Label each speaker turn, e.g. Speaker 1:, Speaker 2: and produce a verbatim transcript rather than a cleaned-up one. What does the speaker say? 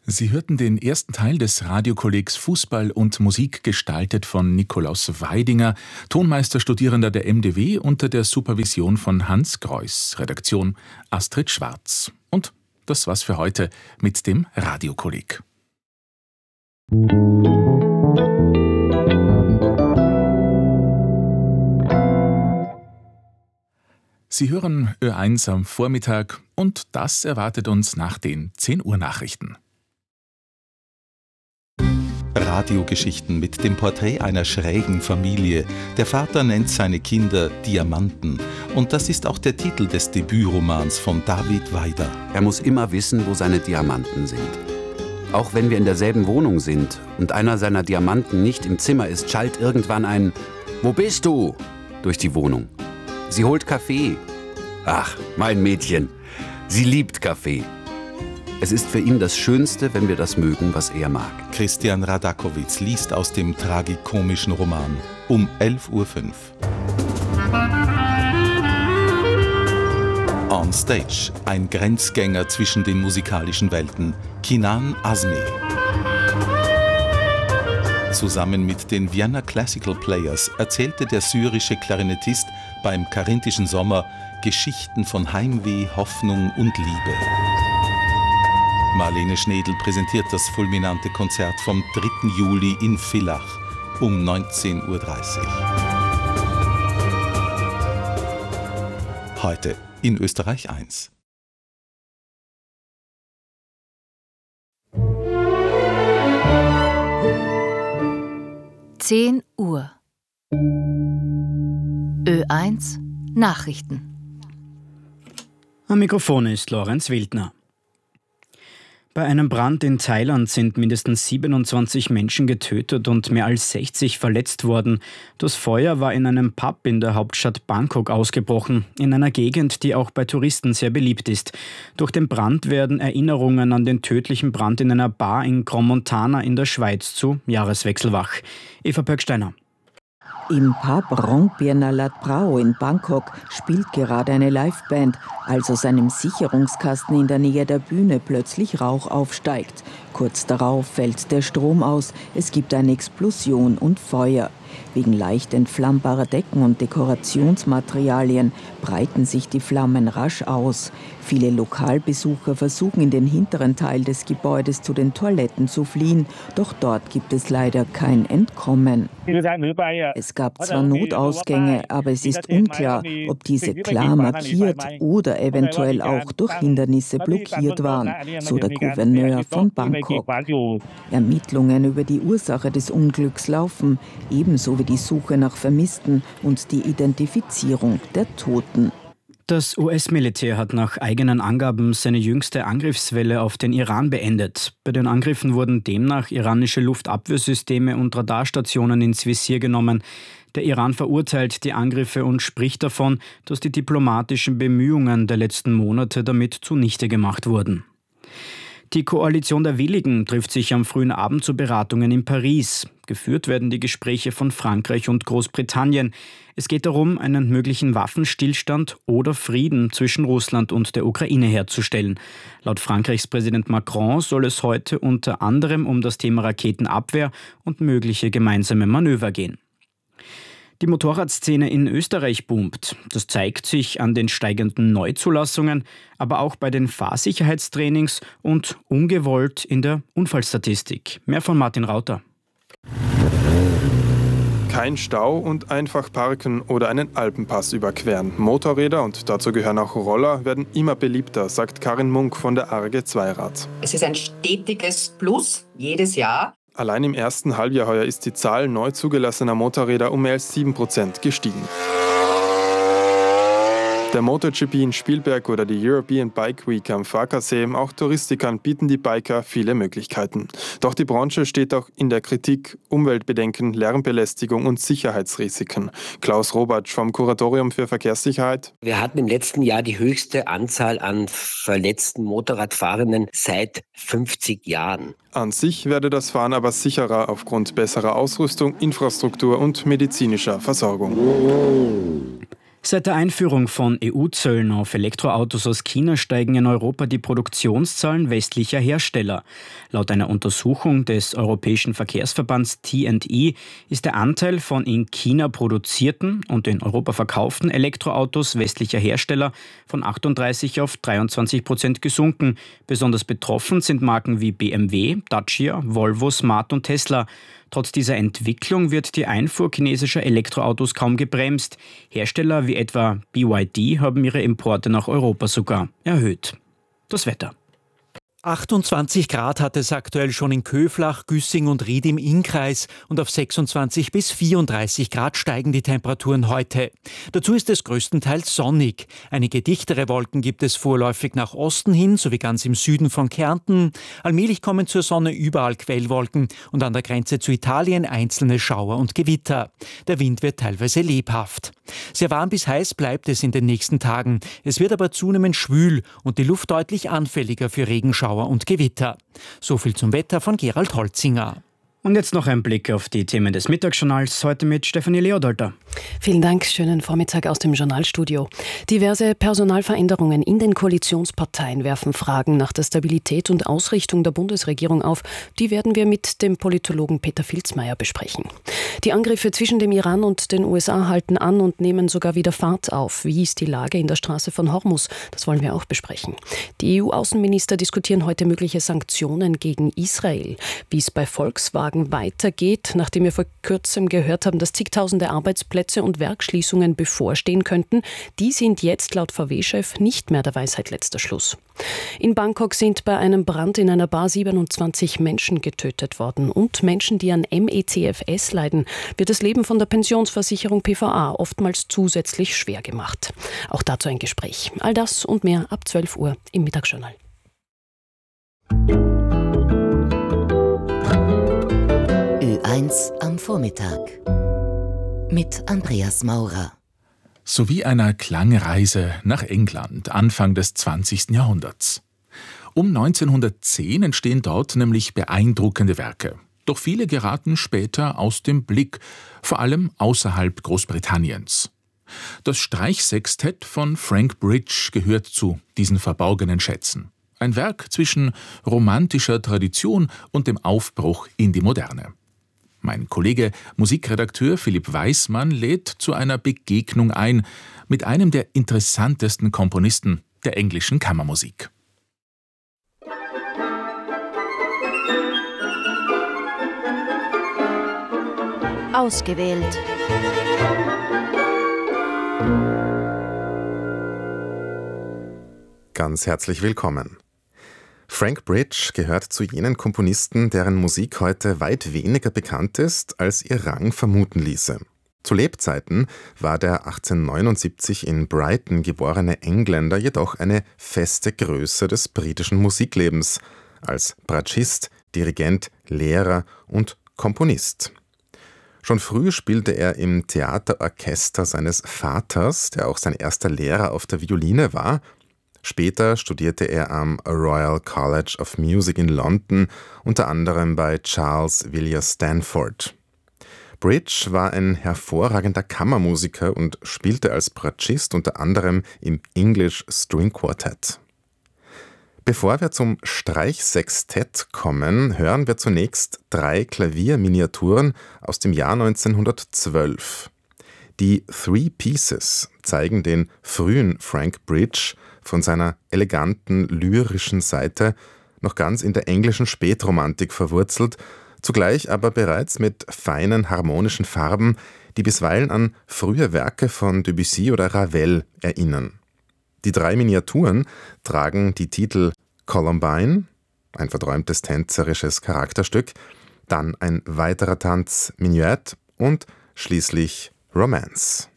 Speaker 1: Sie hörten den ersten Teil des Radiokollegs Fußball und Musik, gestaltet von Nikolaus Weidinger, Tonmeisterstudierender der M D W unter der Supervision von Hans Greuß, Redaktion Astrid Schwarz. Und das war's für heute mit dem Radiokolleg. Sie hören Ö eins am Vormittag und das erwartet uns nach den zehn Uhr Nachrichten.
Speaker 2: Radiogeschichten mit dem Porträt einer schrägen Familie. Der Vater nennt seine Kinder Diamanten. Und das ist auch der Titel des Debütromans von David Weider.
Speaker 3: Er muss immer wissen, wo seine Diamanten sind. Auch wenn wir in derselben Wohnung sind und einer seiner Diamanten nicht im Zimmer ist, schallt irgendwann ein »Wo bist du?« durch die Wohnung. Sie holt Kaffee. Ach, mein Mädchen, sie liebt Kaffee. Es ist für ihn das Schönste, wenn wir das mögen, was er mag.
Speaker 2: Christian Radakowitz liest aus dem tragikomischen Roman um elf Uhr fünf. On Stage, ein Grenzgänger zwischen den musikalischen Welten, Kinan Azmi. Zusammen mit den Vienna Classical Players erzählte der syrische Klarinettist beim Karinthischen Sommer Geschichten von Heimweh, Hoffnung und Liebe. Marlene Schnedl präsentiert das fulminante Konzert vom dritten Juli in Villach um neunzehn Uhr dreißig. Heute in Österreich eins.
Speaker 4: zehn Uhr. Ö eins Nachrichten.
Speaker 5: Am Mikrofon ist Lorenz Wildner. Bei einem Brand in Thailand sind mindestens siebenundzwanzig Menschen getötet und mehr als sechzig verletzt worden. Das Feuer war in einem Pub in der Hauptstadt Bangkok ausgebrochen, in einer Gegend, die auch bei Touristen sehr beliebt ist. Durch den Brand werden Erinnerungen an den tödlichen Brand in einer Bar in Crans-Montana in der Schweiz zu Jahreswechsel wach. Eva Pöcksteiner.
Speaker 6: Im Pub Rongpierna Lat Prao in Bangkok spielt gerade eine Liveband, als aus einem Sicherungskasten in der Nähe der Bühne plötzlich Rauch aufsteigt. Kurz darauf fällt der Strom aus, es gibt eine Explosion und Feuer. Wegen leicht entflammbarer Decken und Dekorationsmaterialien breiten sich die Flammen rasch aus. Viele Lokalbesucher versuchen in den hinteren Teil des Gebäudes zu den Toiletten zu fliehen, doch dort gibt es leider kein Entkommen. Es gab zwar Notausgänge, aber es ist unklar, ob diese klar markiert oder eventuell auch durch Hindernisse blockiert waren, so der Gouverneur von Bangkok. Ermittlungen über die Ursache des Unglücks laufen, ebenso wie die Suche nach Vermissten und die Identifizierung der Toten.
Speaker 5: Das U S-Militär hat nach eigenen Angaben seine jüngste Angriffswelle auf den Iran beendet. Bei den Angriffen wurden demnach iranische Luftabwehrsysteme und Radarstationen ins Visier genommen. Der Iran verurteilt die Angriffe und spricht davon, dass die diplomatischen Bemühungen der letzten Monate damit zunichte gemacht wurden. Die Koalition der Willigen trifft sich am frühen Abend zu Beratungen in Paris. Geführt werden die Gespräche von Frankreich und Großbritannien. Es geht darum, einen möglichen Waffenstillstand oder Frieden zwischen Russland und der Ukraine herzustellen. Laut Frankreichs Präsident Macron soll es heute unter anderem um das Thema Raketenabwehr und mögliche gemeinsame Manöver gehen. Die Motorradszene in Österreich boomt. Das zeigt sich an den steigenden Neuzulassungen, aber auch bei den Fahrsicherheitstrainings und ungewollt in der Unfallstatistik. Mehr von Martin Rauter.
Speaker 7: Kein Stau und einfach parken oder einen Alpenpass überqueren. Motorräder, und dazu gehören auch Roller, werden immer beliebter, sagt Karin Munk von der A R G Zweirad.
Speaker 8: Es ist ein stetiges Plus jedes Jahr.
Speaker 7: Allein im ersten Halbjahr heuer ist die Zahl neu zugelassener Motorräder um mehr als sieben Prozent gestiegen. Der MotoGP in Spielberg oder die European Bike Week am Farkasee, auch Touristikern bieten die Biker viele Möglichkeiten. Doch die Branche steht auch in der Kritik: Umweltbedenken, Lärmbelästigung und Sicherheitsrisiken. Klaus Robatsch vom Kuratorium für Verkehrssicherheit.
Speaker 9: Wir hatten im letzten Jahr die höchste Anzahl an verletzten Motorradfahrenden seit fünfzig Jahren.
Speaker 7: An sich werde das Fahren aber sicherer aufgrund besserer Ausrüstung, Infrastruktur und medizinischer Versorgung.
Speaker 5: Seit der Einführung von E U-Zöllen auf Elektroautos aus China steigen in Europa die Produktionszahlen westlicher Hersteller. Laut einer Untersuchung des Europäischen Verkehrsverbands T and E ist der Anteil von in China produzierten und in Europa verkauften Elektroautos westlicher Hersteller von achtunddreißig auf dreiundzwanzig Prozent gesunken. Besonders betroffen sind Marken wie B M W, Dacia, Volvo, Smart und Tesla. Trotz dieser Entwicklung wird die Einfuhr chinesischer Elektroautos kaum gebremst. Hersteller wie etwa B Y D haben ihre Importe nach Europa sogar erhöht. Das Wetter.
Speaker 10: achtundzwanzig Grad hat es aktuell schon in Köflach, Güssing und Ried im Innkreis und auf sechsundzwanzig bis vierunddreißig Grad steigen die Temperaturen heute. Dazu ist es größtenteils sonnig. Einige dichtere Wolken gibt es vorläufig nach Osten hin, sowie ganz im Süden von Kärnten. Allmählich kommen zur Sonne überall Quellwolken und an der Grenze zu Italien einzelne Schauer und Gewitter. Der Wind wird teilweise lebhaft. Sehr warm bis heiß bleibt es in den nächsten Tagen. Es wird aber zunehmend schwül und die Luft deutlich anfälliger für Regenschauer und Gewitter. So viel zum Wetter von Gerald Holzinger.
Speaker 5: Und jetzt noch ein Blick auf die Themen des Mittagsjournals, heute mit Stefanie Leodolter.
Speaker 11: Vielen Dank, schönen Vormittag aus dem Journalstudio. Diverse Personalveränderungen in den Koalitionsparteien werfen Fragen nach der Stabilität und Ausrichtung der Bundesregierung auf. Die werden wir mit dem Politologen Peter Filzmeier besprechen. Die Angriffe zwischen dem Iran und den U S A halten an und nehmen sogar wieder Fahrt auf. Wie ist die Lage in der Straße von Hormuz? Das wollen wir auch besprechen. Die E U-Außenminister diskutieren heute mögliche Sanktionen gegen Israel. Wie es bei Volkswagen weitergeht, nachdem wir vor kurzem gehört haben, dass zigtausende Arbeitsplätze und Werksschließungen bevorstehen könnten, die sind jetzt laut V W-Chef nicht mehr der Weisheit letzter Schluss. In Bangkok sind bei einem Brand in einer Bar siebenundzwanzig Menschen getötet worden und Menschen, die an M E C F S leiden, wird das Leben von der Pensionsversicherung P V A oftmals zusätzlich schwer gemacht. Auch dazu ein Gespräch. All das und mehr ab zwölf Uhr im Mittagsjournal.
Speaker 4: Ö eins am Vormittag mit Andreas Maurer.
Speaker 1: Sowie einer Klangreise nach England Anfang des zwanzigsten Jahrhunderts. Um neunzehnhundertzehn entstehen dort nämlich beeindruckende Werke. Doch viele geraten später aus dem Blick, vor allem außerhalb Großbritanniens. Das Streichsextett von Frank Bridge gehört zu diesen verborgenen Schätzen. Ein Werk zwischen romantischer Tradition und dem Aufbruch in die Moderne. Mein Kollege, Musikredakteur Philipp Weismann, lädt zu einer Begegnung ein mit einem der interessantesten Komponisten der englischen Kammermusik.
Speaker 4: Ausgewählt.
Speaker 12: Ganz herzlich willkommen. Frank Bridge gehört zu jenen Komponisten, deren Musik heute weit weniger bekannt ist, als ihr Rang vermuten ließe. Zu Lebzeiten war der achtzehnhundertneunundsiebzig in Brighton geborene Engländer jedoch eine feste Größe des britischen Musiklebens, als Bratschist, Dirigent, Lehrer und Komponist. Schon früh spielte er im Theaterorchester seines Vaters, der auch sein erster Lehrer auf der Violine war. Später studierte er am Royal College of Music in London, unter anderem bei Charles Villiers Stanford. Bridge war ein hervorragender Kammermusiker und spielte als Bratschist unter anderem im English String Quartet. Bevor wir zum Streichsextett kommen, hören wir zunächst drei Klavierminiaturen aus dem Jahr neunzehnhundertzwölf. Die Three Pieces zeigen den frühen Frank Bridge von seiner eleganten, lyrischen Seite, noch ganz in der englischen Spätromantik verwurzelt, zugleich aber bereits mit feinen harmonischen Farben, die bisweilen an frühe Werke von Debussy oder Ravel erinnern. Die drei Miniaturen tragen die Titel Columbine, ein verträumtes tänzerisches Charakterstück, dann ein weiterer Tanz Minuet und schließlich Romance.